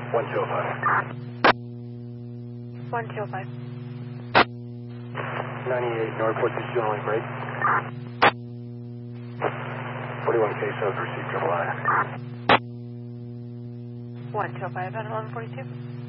125. 125. 98 Northwest is generally break. 41 quesos, receive triple I. 125 out of 1142.